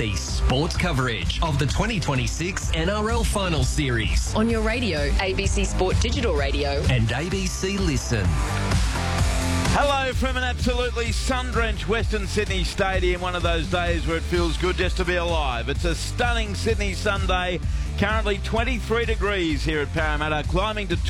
ABC Sports coverage of the 2026 NRL Final Series on your radio, ABC Sport Digital Radio and ABC Listen. Hello from an absolutely sun-drenched Western Sydney Stadium, one of those days where it feels good just to be alive. It's a stunning Sydney Sunday, currently 23 degrees here at Parramatta, climbing to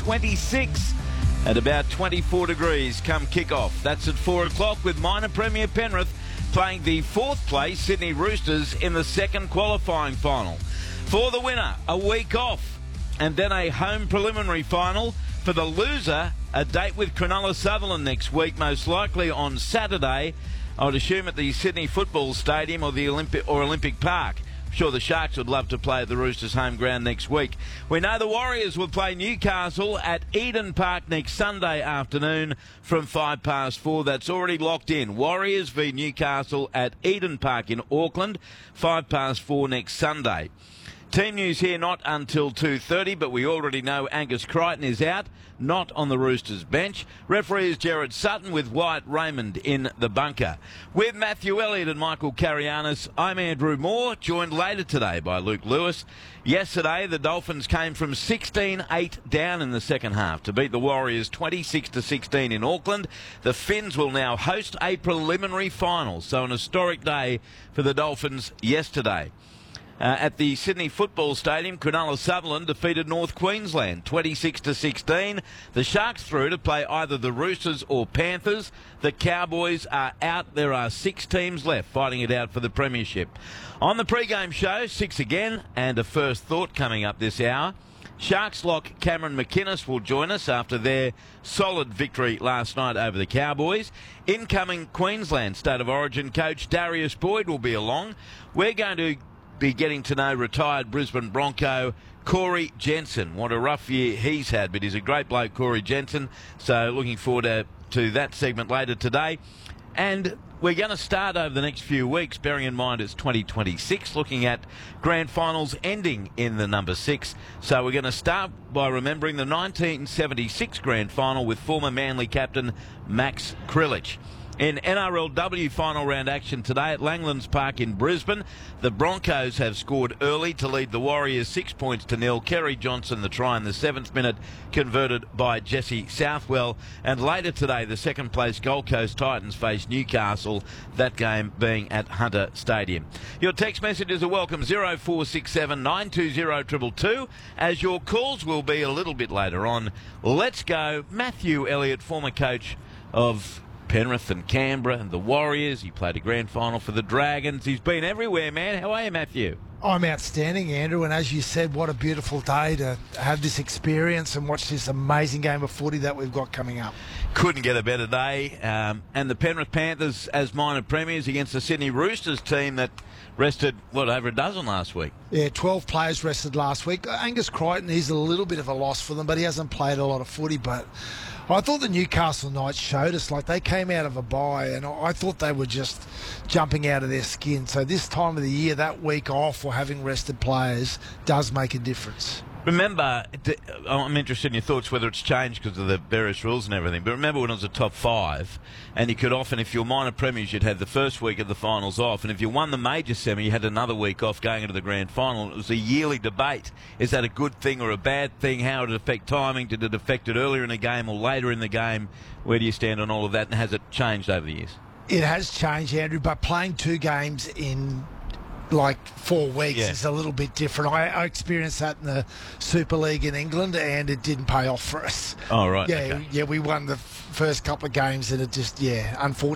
26 at about 24 degrees come kick-off. That's at 4 o'clock with minor Premier Penrith playing the fourth place Sydney Roosters in the second qualifying final. For the winner, a week off and then a home preliminary final. For the loser, a date with Cronulla Sutherland next week, most likely on Saturday. I would assume at the Sydney Football Stadium or the Olympic Park. I'm sure the Sharks would love to play at the Roosters' home ground next week. We know the Warriors will play Newcastle at Eden Park next Sunday afternoon from 4:05. That's already locked in. Warriors v Newcastle at Eden Park in Auckland, 4:05 next Sunday. Team news here not until 2:30, but we already know Angus Crichton is out, not on the Roosters bench. Referee is Jared Sutton with Wyatt Raymond in the bunker. With Matthew Elliott and Michael Carianis, I'm Andrew Moore, joined later today by Luke Lewis. Yesterday, the Dolphins came from 16-8 down in the second half to beat the Warriors 26-16 in Auckland. The Finns will now host a preliminary final, so an historic day for the Dolphins yesterday. At the Sydney Football Stadium, Cronulla Sutherland defeated North Queensland 26-16. The Sharks through to play either the Roosters or Panthers. The Cowboys are out. There are 6 teams left fighting it out for the premiership. On the pre-game show, 6 again, and a first thought coming up this hour. Sharks lock Cameron McInnes will join us after their solid victory last night over the Cowboys. Incoming Queensland State of Origin coach Darius Boyd will be along. We're going to be getting to know retired Brisbane Bronco Corey Jensen. What a rough year he's had, but he's a great bloke, Corey Jensen. So looking forward to that segment later today. And we're going to start over the next few weeks, bearing in mind it's 2026, looking at grand finals ending in the number 6. So we're going to start by remembering the 1976 grand final with former Manly captain Max Krilich. In NRLW final round action today at Langlands Park in Brisbane, the Broncos have scored early to lead the Warriors 6-0. Kerry Johnson, the try in the 7th minute, converted by Jesse Southwell. And later today, the second place Gold Coast Titans face Newcastle, that game being at Hunter Stadium. Your text messages are welcome, 0467 920 222, as your calls will be a little bit later on. Let's go. Matthew Elliott, former coach of Penrith and Canberra and the Warriors. He played a grand final for the Dragons. He's been everywhere, man. How are you, Matthew? I'm outstanding, Andrew, and as you said, what a beautiful day to have this experience and watch this amazing game of footy that we've got coming up. Couldn't get a better day. And the Penrith Panthers as minor premiers against the Sydney Roosters team that rested, over a dozen last week. Yeah, 12 players rested last week. Angus Crichton is a little bit of a loss for them, but he hasn't played a lot of footy. But I thought the Newcastle Knights showed us, like they came out of a bye, and I thought they were just jumping out of their skin. So this time of the year, that week off or having rested players does make a difference. Remember, I'm interested in your thoughts whether it's changed because of the various rules and everything, but remember when it was a top 5 and you could often, if you're minor premiers, you'd have the first week of the finals off, and if you won the major semi, you had another week off going into the grand final. It was a yearly debate. Is that a good thing or a bad thing? How did it affect timing? Did it affect it earlier in the game or later in the game? Where do you stand on all of that, and has it changed over the years? It has changed, Andrew, but playing 2 games in 4 weeks is a little bit different. I experienced that in the Super League in England, and it didn't pay off for us. Oh, right. Yeah, we won the first couple of games, and it just, unfortunately,